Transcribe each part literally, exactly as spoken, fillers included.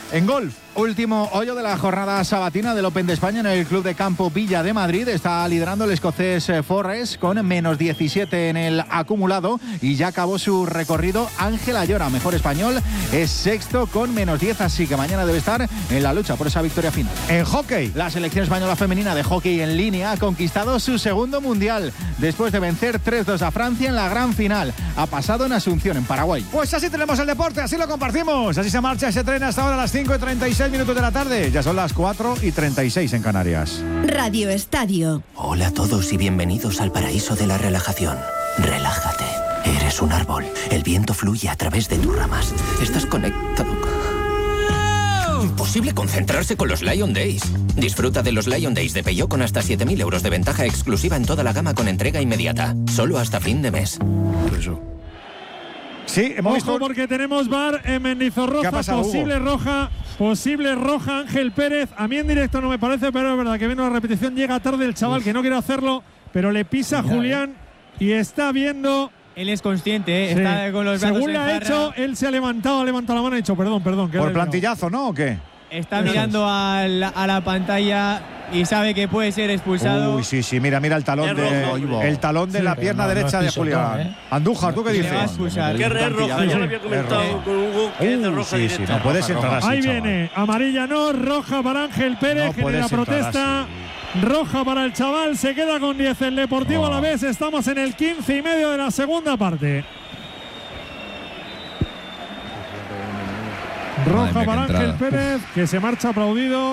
En golf, último hoyo de la jornada sabatina del Open de España en el Club de Campo Villa de Madrid. Está liderando el escocés Forrest con menos diecisiete en el acumulado y ya acabó su recorrido Ángel Ayora, mejor español, es sexto con menos diez, así que mañana debe estar en la lucha por esa victoria final. En hockey, la selección española femenina de hockey en línea ha conquistado su segundo mundial después de vencer tres dos a Francia en la gran final. Ha pasado en Asunción, en Paraguay. Pues así tenemos el deporte, así lo compartimos, así se marcha, se trena hasta ahora a las cinco y treinta y seis minutos de la tarde. Ya son las cuatro y treinta y seis en Canarias. Radio Estadio. Hola a todos y bienvenidos al paraíso de la relajación. Relájate. Eres un árbol. El viento fluye a través de tus ramas. Estás conectado. Imposible concentrarse con los Lion Days. Disfruta de los Lion Days de Peugeot con hasta siete mil euros de ventaja exclusiva en toda la gama con entrega inmediata. Solo hasta fin de mes. Eso. Sí, hemos Ojo visto... porque tenemos V A R en Mendizorroza. pasado, posible Hugo? roja, posible roja Ángel Pérez. A mí en directo no me parece, pero es verdad que viene una repetición. Llega tarde el chaval, Uf. que no quiere hacerlo, pero le pisa Mira, Julián eh. y está viendo... Él es consciente, ¿eh? Sí. Está con los brazos Según en le ha jarra. hecho, él se ha levantado, ha levantado la mano y ha dicho perdón, perdón. Por plantillazo, ¿no? ¿O qué? Está mirando a la, a la pantalla y sabe que puede ser expulsado. Uy, sí, sí, mira, mira el talón de, el talón de sí, la pierna no, derecha no de Julián. ¿eh? Andújar, ¿tú qué dices? Que es roja, ya lo había comentado con Hugo, que es de roja sí, sí, no puedes entrar así, Ahí chaval. viene, amarilla no, roja para Ángel Pérez, No genera protesta. Roja para el chaval, se queda con diez el Deportivo oh. a la vez. Estamos en el quince y medio de la segunda parte. Roja para Ángel Pérez, que se marcha aplaudido.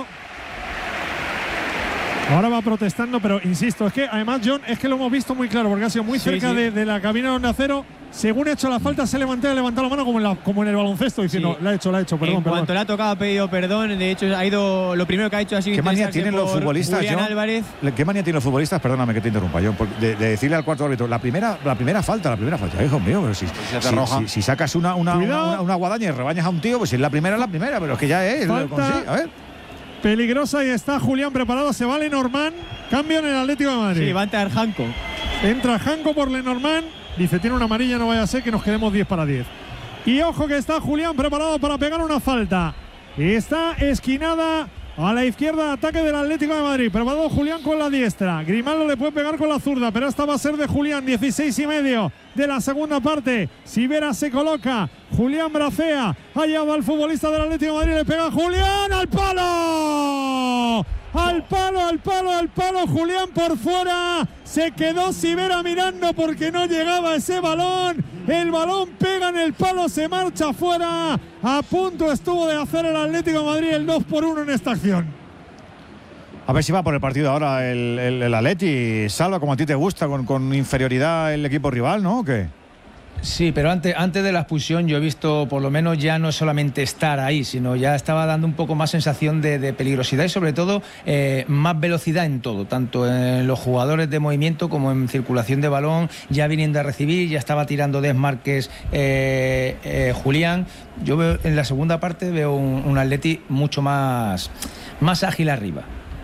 Ahora va protestando, pero insisto, es que además, John, es que lo hemos visto muy claro, porque ha sido muy sí, cerca sí. De, de la cabina de Onda Cero. Según ha hecho la falta, se levantó, levantó la mano como en, la, como en el baloncesto, diciendo, sí. la ha hecho, la ha hecho, perdón. En perdón. cuanto le ha tocado, ha pedido perdón. De hecho, ha ido, lo primero que ha hecho ha sido ¿Qué manía tienen los futbolistas, Julián John? Álvarez. ¿Qué manía tienen los futbolistas? Perdóname que te interrumpa, John, de, de decirle al cuarto árbitro, la primera, la primera falta, la primera falta. Hijo mío, pero si, si, si, si, si sacas una, una, una, una, una guadaña y rebañas a un tío, pues si es la primera, es la primera, pero es que ya es. Falta A ver. Peligrosa y está Julián preparado. Se va Lenormand. Cambio en el Atlético de Madrid. Sí, va a entrar Janko. Entra Janko por Lenormand. Dice, tiene una amarilla, no vaya a ser que nos quedemos diez para diez. Y ojo que está Julián preparado para pegar una falta. Está esquinada a la izquierda, ataque del Atlético de Madrid. Preparado Julián con la diestra. Grimaldo le puede pegar con la zurda, pero esta va a ser de Julián. dieciséis y medio de la segunda parte. Sivera se coloca. Julián bracea. Allá va el futbolista del Atlético de Madrid. Le pega Julián al palo. Al palo, al palo, al palo. Julián por fuera. Se quedó Sivera mirando porque no llegaba ese balón. El balón pega en el palo, se marcha fuera. A punto estuvo de hacer el Atlético de Madrid el dos por uno en esta acción. A ver si va por el partido ahora el, el, el Atleti. Salva, como a ti te gusta, con, con inferioridad el equipo rival, ¿no? ¿O qué? Sí, pero antes, antes de la expulsión yo he visto por lo menos ya no solamente estar ahí, sino ya estaba dando un poco más sensación de, de peligrosidad y sobre todo eh, más velocidad en todo, tanto en los jugadores de movimiento como en circulación de balón, ya viniendo a recibir, ya estaba tirando desmarques eh, eh, Julián. Yo veo en la segunda parte veo un, un Atleti mucho más, más ágil arriba.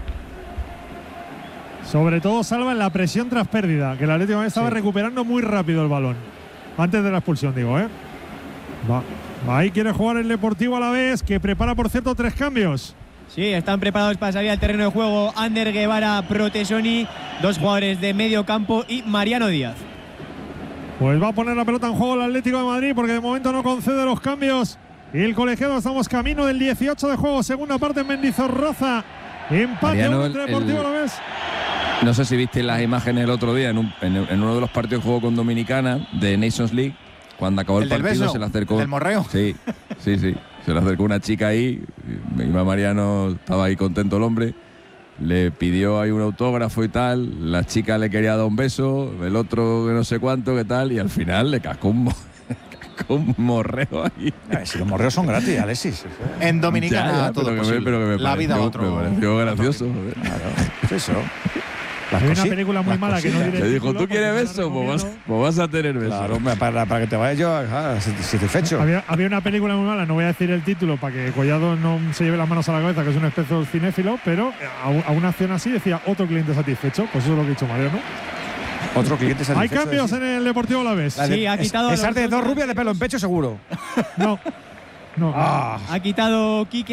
Sobre todo Salva en la presión tras pérdida, que el Atlético de Madrid estaba sí. recuperando muy rápido el balón. Antes de la expulsión, digo, ¿eh? Va. Ahí quiere jugar el Deportivo a la vez, que prepara, por cierto, tres cambios. Sí, están preparados para salir al terreno de juego Ander Guevara, Protesoni, dos jugadores de medio campo y Mariano Díaz. Pues va a poner la pelota en juego el Atlético de Madrid porque de momento no concede los cambios. Y el colegiado, estamos camino del dieciocho de juego, segunda parte en Mendizorroza. Empate Mariano, entre Deportivo el, a la vez. No sé si viste las imágenes el otro día en, un, en, en uno de los partidos de juego con Dominicana de Nations League, cuando acabó el, el partido beso, se le acercó. ¿El morreo? Sí, sí, sí. Se le acercó una chica ahí. Iba Mariano, estaba ahí contento el hombre. Le pidió ahí un autógrafo y tal. La chica le quería dar un beso, el otro que no sé cuánto, qué tal, y al final le cascó un, cascó un morreo ahí. Ver, si los morreos son gratis, Alexis. En Dominicana, ya, ya, todo pero posible. Que me, pero que me la pareció, vida otro. Me pareció gracioso. Claro, es eso. Las Hay una película muy mala que no diré. Le dijo, ¿tú quieres beso? Pues vas, pues vas a tener beso. Claro, para, para que te vayas yo ah, satisfecho. Había, había una película muy mala, no voy a decir el título para que Collado no se lleve las manos a la cabeza, que es un especie cinéfilo, pero a, a una acción así decía otro cliente satisfecho. Pues eso es lo que ha dicho Mario, ¿no? Otro cliente satisfecho. Hay cambios en el Deportivo Alavés. Sí, ha quitado. Es, es de dos rubias de pelo en pecho, seguro. No. No. Ah. Ha quitado Quique